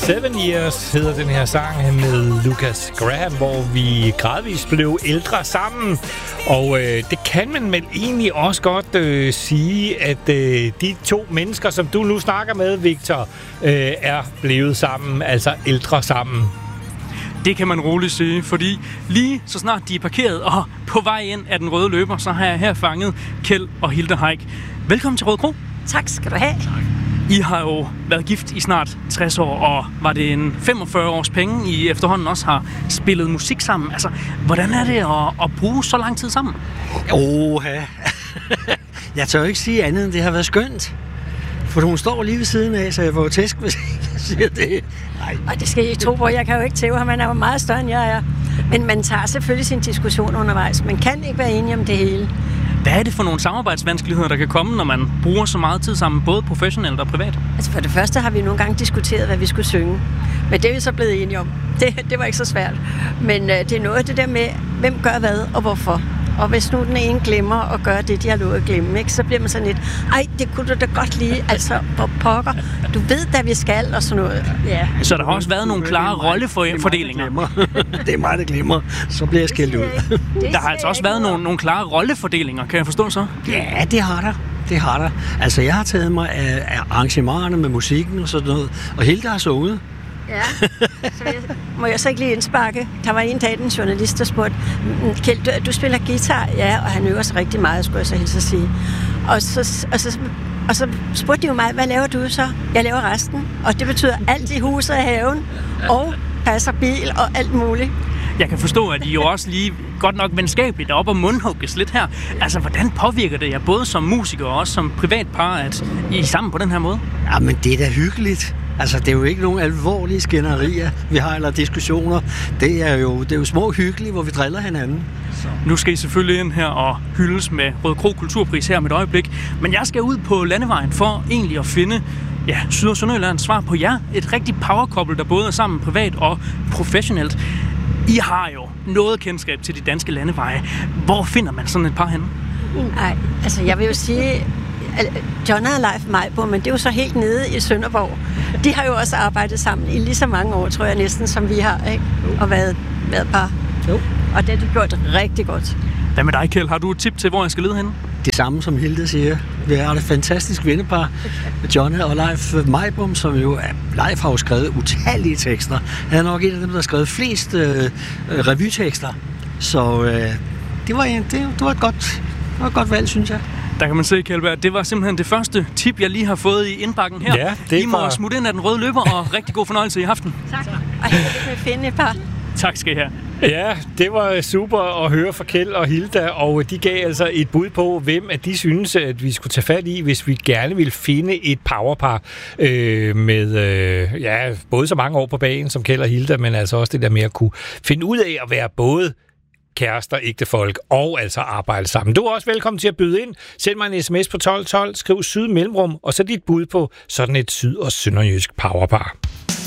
7 Years hedder den her sang med Lucas Graham, hvor vi gradvist blev ældre sammen. Og det kan man vel egentlig også godt sige, at de to mennesker, som du nu snakker med, Victor, er blevet sammen, altså ældre sammen. Det kan man roligt sige, fordi lige så snart de er parkeret og på vej ind af den røde løber, så har jeg her fanget Kjeld og Hilda Heick. Velkommen til Rødekro. Tak skal du have. I har jo været gift i snart 60 år, og var det en 45 års penge, I efterhånden også har spillet musik sammen. Altså, hvordan er det at bruge så lang tid sammen? Jeg tør ikke sige andet, end det har været skønt. For hun står lige ved siden af, så jeg får tæsk, hvis jeg siger det. Nej. Og det skal I tro på. Jeg kan jo ikke tæve ham. Han er jo meget større, end jeg er. Men man tager selvfølgelig sin diskussion undervejs. Man kan ikke være enige om det hele. Hvad er det for nogle samarbejdsvanskeligheder, der kan komme, når man bruger så meget tid sammen, både professionelt og privat? Altså for det første har vi nogle gange diskuteret, hvad vi skulle synge. Men det er vi så blevet enige om. Det var ikke så svært. Men det er noget af det der med, hvem gør hvad og hvorfor. Og hvis nu den ene glemmer at gøre det, de har lovet at glemme, ikke, så bliver man sådan lidt, ej, det kunne du da godt lide, altså, hvor pokker. Du ved, da vi skal, og sådan noget. Ja. Så der har også været nogle klare rollefordelinger. Det er mig, der glemmer. Så bliver jeg skældt ud. Der har altså også været nogle klare rollefordelinger, kan jeg forstå så? Ja, det har der. Det har der. Altså, jeg har taget mig af arrangementerne med musikken og sådan noget, og Hilda har sovet. Ja, så må jeg så ikke lige indsparke. Der var en dag, en journalist, der spurgte, Kjeld, du spiller guitar? Ja, og han øver sig rigtig meget, skulle jeg så hilse at sige. Og så spurgte de jo mig, hvad laver du så? Jeg laver resten, og det betyder alt i huset og haven, og passer bil og alt muligt. Jeg kan forstå, at I jo også lige godt nok venskabeligt er op og mundhugges lidt her. Altså, hvordan påvirker det jer både som musiker og også som privatpar, at I er sammen på den her måde? Jamen, det er da hyggeligt. Altså, det er jo ikke nogen alvorlige skænderier, vi har, eller diskussioner. Det er jo små hyggelige, hvor vi driller hinanden. Så. Nu skal I selvfølgelig ind her og hyldes med Rødekro Kulturpris her om et øjeblik. Men jeg skal ud på landevejen for egentlig at finde Syd- og Sønderjyllands svar på jer. Et rigtig powerkouple, der både er sammen privat og professionelt. I har jo noget kendskab til de danske landeveje. Hvor finder man sådan et par henne? Nej, altså jeg vil jo sige, John og Leif Majbo, men det er jo så helt nede i Sønderborg. De har jo også arbejdet sammen i lige så mange år, tror jeg næsten, som vi har, ikke? Og været par. Jo. Og det har de gjort rigtig godt. Hvad med dig, Kjeld? Har du et tip til, hvor jeg skal lede henne? Det samme, som Hilde siger. Vi har et fantastisk vennepar, John og Leif Majbom, som jo Leif har jo skrevet utallige tekster. Han er nok en af dem, der har skrevet flest revytekster. Så det var et godt valg, synes jeg. Der kan man se, Kjeldberg, det var simpelthen det første tip, jeg lige har fået i indbakken her. Ja, det I må smutte ind af den røde løber, og rigtig god fornøjelse i aften. Tak. Og jeg vil finde et par. Tak skal I have. Ja, det var super at høre fra Kjeld og Hilda, og de gav altså et bud på, hvem at de synes, at vi skulle tage fat i, hvis vi gerne ville finde et powerpar med både så mange år på banen som Kjeld og Hilda, men altså også det der med at kunne finde ud af at være både kærester, ægtefolk og altså arbejde sammen. Du er også velkommen til at byde ind. Send mig en sms på 1212, skriv Syd Mellemrum, og så dit bud på sådan et syd- og sønderjysk powerpar.